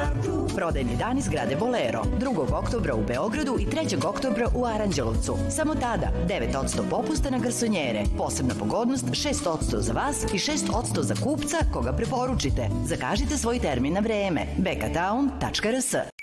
Prodajni dani zgrade Bolero 2. oktobra u Beogradu i 3. oktobra u Aranđelovcu. Samo tada 9% popusta na garsonjere. Posebna pogodnost 6% za vas i 6% za kupca koga preporučite. Zakažite svoj termin na vreme. bekatown.rs